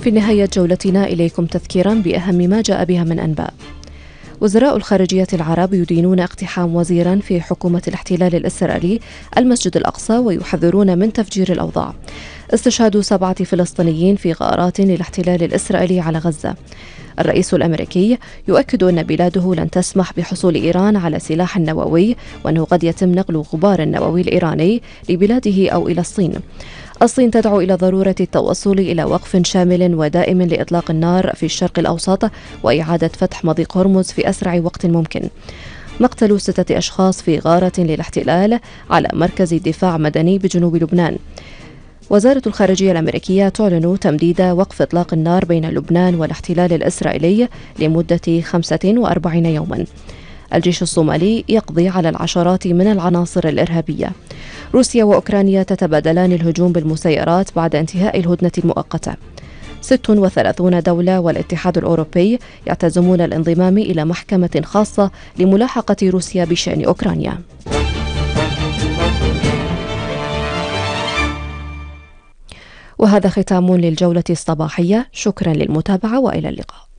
في نهاية جولتنا إليكم تذكيرا بأهم ما جاء بها من أنباء. وزراء الخارجية العرب يدينون اقتحام وزيرا في حكومة الاحتلال الإسرائيلي المسجد الأقصى ويحذرون من تفجير الأوضاع. استشهاد 7 فلسطينيين في غارات للاحتلال الإسرائيلي على غزة. الرئيس الأمريكي يؤكد أن بلاده لن تسمح بحصول إيران على سلاح نووي، وأنه قد يتم نقل غبار النووي الإيراني لبلاده أو إلى الصين. الصين تدعو إلى ضرورة التوصل إلى وقف شامل ودائم لإطلاق النار في الشرق الأوسط وإعادة فتح مضيق هرمز في أسرع وقت ممكن. مقتل 6 أشخاص في غارة للاحتلال على مركز دفاع مدني بجنوب لبنان. وزارة الخارجية الأمريكية تعلن تمديد وقف إطلاق النار بين لبنان والاحتلال الإسرائيلي لمدة 45 يوما. الجيش الصومالي يقضي على العشرات من العناصر الإرهابية. روسيا وأوكرانيا تتبادلان الهجوم بالمسيرات بعد انتهاء الهدنة المؤقتة. 36 دولة والاتحاد الأوروبي يعتزمون الانضمام إلى محكمة خاصة لملاحقة روسيا بشأن أوكرانيا. وهذا ختام للجولة الصباحية. شكرا للمتابعة وإلى اللقاء.